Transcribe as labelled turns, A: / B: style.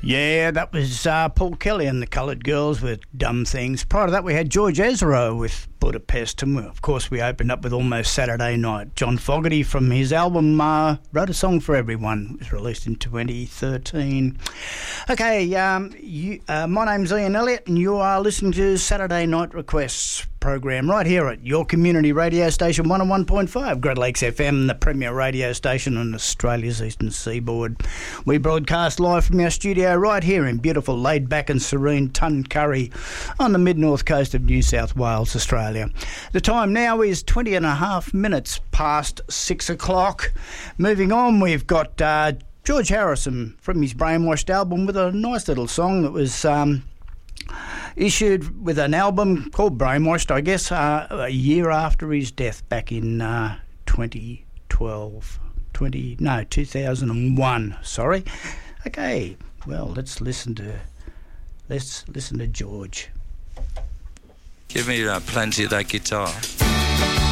A: Yeah, that was Paul Kelly and the Coloured Girls with Dumb Things. Prior to that, we had George Ezra with Budapest, and of course we opened up with Almost Saturday Night. John Fogerty from his album Wrote a Song for Everyone. It was released in 2013. Okay, my name's Ian Elliott, and you are listening to Saturday Night Requests program right here at your community radio station 101.5 Great Lakes FM, the premier radio station on Australia's eastern seaboard. We broadcast live from our studio right here in beautiful, laid back and serene Tuncurry on the mid-north coast of New South Wales, Australia. The time now is 20 and a half minutes past 6 o'clock. Moving on, we've got George Harrison from his Brainwashed album with a nice little song that was issued with an album called Brainwashed, I guess, a year after his death back in 2001. Sorry. Okay, well, let's listen to George.
B: Give me plenty of that guitar.